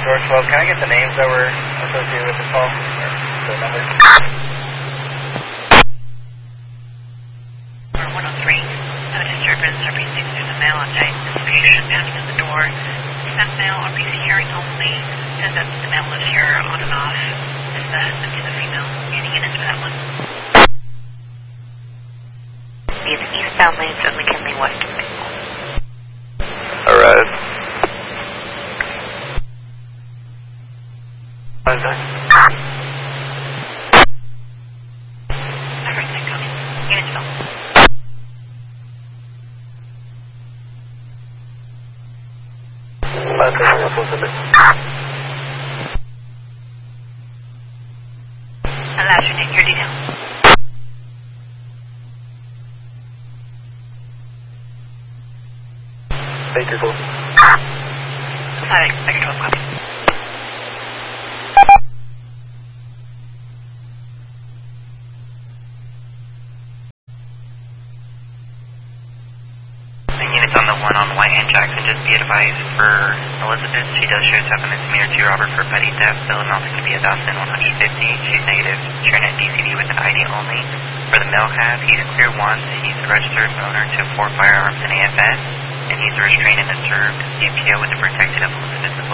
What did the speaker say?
Door 12, can I get the names that were associated with the call? Or the number? 103. No disturbance or precinct. There's a male outside the station pounding on the door. Sent male or PC hearing only. Says that the male lives here on and off. Is the husband to the female? Any units for that one? These eastbound lanes of McKinley West and Maple. Arrive. Alright, they're coming. Units fill. Last unit, your detail. Baker Gold. Sorry, Baker 12 copy. Units on the one on White and Jackson, just be advised for Elizabeth. She does show 7 misdemeanor to Robert for petty theft. Bill amount's going to be $1,150. She's negative. Sharing at DCD with an ID only. For the male half, he's clear once. He's a registered owner to 4 firearms and AFS. And he's a restrained and observed CPO with the protected of Elizabeth